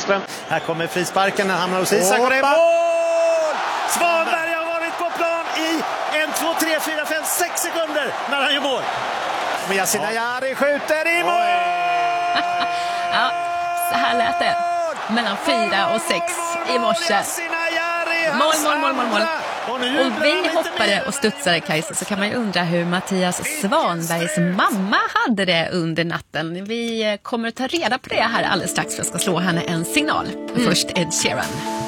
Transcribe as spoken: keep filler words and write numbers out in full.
Sandström. Här kommer frisparken, han hamnar hos Isak och det är mål! Svanberg har varit på plan i en, två, tre, fyra, fem, sex sekunder när han gör mål. Och Yasin Ayari skjuter i mål! Ja, så här lät det mellan fyra och sex i morse. Mål, mål, mål, mål, mål. Och vi hoppade och studsade, Kajsa, så kan man ju undra hur Mattias Svanbergs mamma hade det under natten. Vi kommer att ta reda på det här alldeles strax, för jag ska slå henne en signal. Mm. Först Ed Sheeran.